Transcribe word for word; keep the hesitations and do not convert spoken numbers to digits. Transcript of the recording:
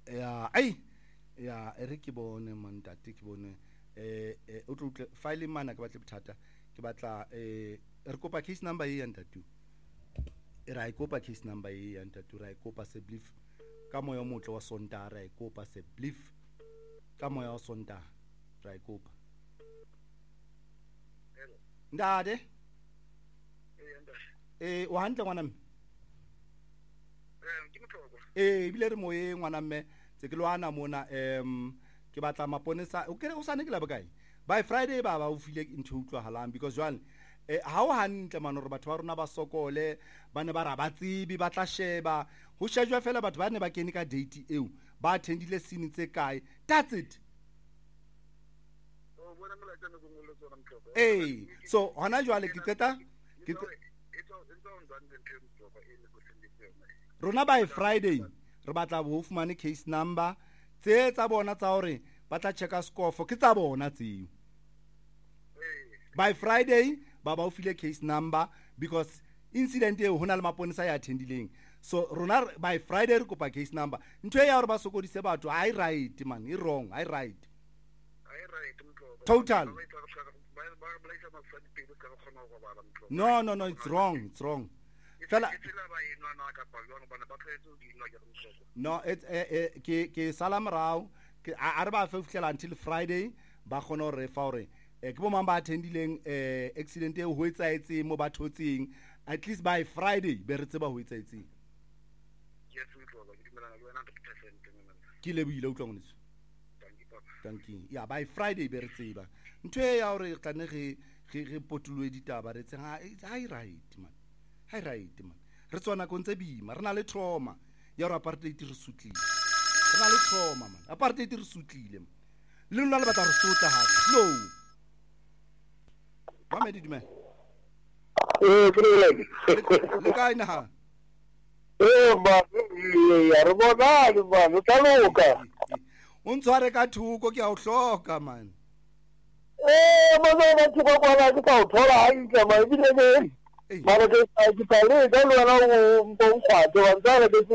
ya ai ya ere ke bone mantate ke bone eh o tlo file mana ke batla bothata ke batla eh re kopa case number e ya ntatu ra ikopa case number e ya ntatu ra ikopa se belief ka moya motle wa sonta ra ikopa se belief ka moya wa sonta ra ikopa ndade eh wa hantle ngwana mme eh bile re moye ngwana mme tse ke lwana mona em ke batla maponesa o kere o sane ke la bokae by Friday ba ba o file into utlwa halang because jwale eh ha o hantle mano re batho ba rona ba sokole ba ne ba ra ba tsibi ba tla sheba ho shejwa fela batho ba ne ba kene ka date eo ba attendile scene tse kae that's it eh so hona jwale ke qeta ke rona by Friday re batla bo fumane case number tse tsa bona tsa hore ba tla checka score for ke tsa bona tseo by Friday ba ba o file case number because incident e hona le maponesa ya attendileng so rona by Friday re kopa case number ntwe ya hore ba sokodise batho ai right man I wrong I right ai right total no no no it's wrong it's wrong fela no it's eh ke ke salam rao ke a re ba feflela until Friday ba khona re fa hore e ke bo mamba attendileng eh accident e ho etsaetse mo bathotsing at least by Friday be re tseba ho etsaetse yes we go ke dimelana le one hundred percent ke le buile utlwa ngone thank you ya by Friday be re tseba ntwe ya hore tla ge ge potulwe ditaba re tse ha i right man hi right man re tswana kontse bima re na le trauma ya hore apartheid re sutlile re na le trauma man apartheid re sutlile le nna le batla re sotla ha no ba me di me eh ke le kae na ha eh ba ya re bona le ba lo taloka o ntshware ka thuko ke a o hloka man eh mo bona ke go bona ke ka o thola ha ntse ba ebile ne mara ke ke tale ka lwana o mpo nkwato wa ntsara ke